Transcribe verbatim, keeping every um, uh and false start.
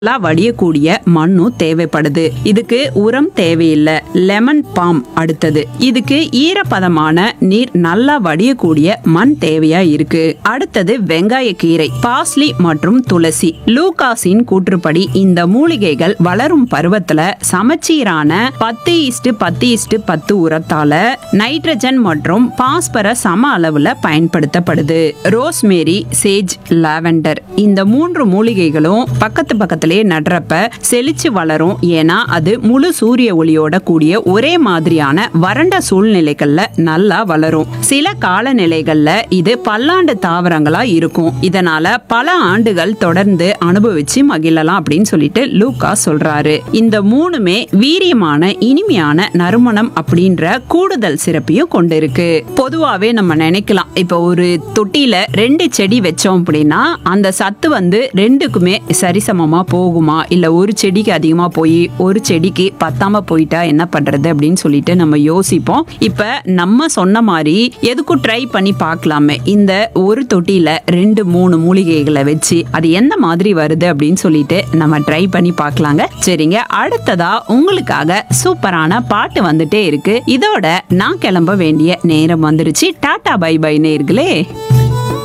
நல்லா வடியக்கூடிய மண்ணும் தேவைப்படுது. இதுக்கு உரம் தேவையில்லை. லெமன் பாம் அடுத்தது. இதுக்கு ஈரப்பதமான நீர் நல்லா வடியக்கூடிய மண் தேவையா இருக்கு. அடுத்தது வெங்காய கீரை, பாஸ்லி மற்றும் துளசி. லூகாஸின் கூற்றுப்படி இந்த மூலிகைகள் வளரும் பருவத்துல சமச்சீரான பத்து இஸ்டு பத்து இஸ்டு பத்து உரத்தால நைட்ரஜன் மற்றும் பாஸ்பரஸ் சம அளவுல பயன்படுத்தப்படுது. ரோஸ்மேரி, சேஜ், லாவெண்டர் இந்த மூன்று மூலிகைகளும் பக்கத்து பக்கத்துல நடுறப்ப செழிச்சு வளரும். ஏன்னா அது முழு சூரிய ஒளியோட கூடிய ஒரே மாதிரியான வறண்ட சூழ்நிலைகள்ல நல்லா வளரும். சில காலநிலைகள்ல இது பல்லாண்டு தாவரங்களா இருக்கும். இதனால பல ஆண்டுகள் தொடர்ந்து அனுபவிச்சு மகிழலாம் அப்படின்னு சொல்லிட்டு லூகா சொல்றாரு. இந்த மூணுமே வீரியமான இனிமையான நறுமணம் அப்படின்ற கூடுதல் சிறப்பையும் கொண்டு இருக்கு. பொதுவாவே நம்ம நினைக்கலாம், இப்ப ஒரு தொட்டியில ரெண்டு செடி வச்சோம் அப்படின்னா அந்த சத்து வந்து ரெண்டுக்குமே சரிசமமா போகுமா, இல்ல ஒரு செடிக்கு அதிகமா போய் ஒரு செடிக்கு பத்தாம போயிட்டா என்ன பண்றது அப்படின்னு சொல்லிட்டு நம்ம யோசிப்போம். இப்ப நம்ம சொன்ன மாதிரி எதுக்கும் ட்ரை பண்ணி பார்க்கலாமே. இந்த ஒரு தொட்டியில ரெண்டு மூணு மூலிகைகளை வச்சு அது எந்த மாதிரி வருது அப்படின்னு சொல்லிட்டு நம்ம ட்ரை பண்ணி பார்க்கலாங்க. சரிங்க, அடுத்ததா உங்களுக்காக சூப்பரான பாட்டு வந்துட்டே இருக்கு. இதோட நான் கிளம்ப வேண்டிய நேரம் வந்துருச்சு. டாடா பை பை நேயர்களே.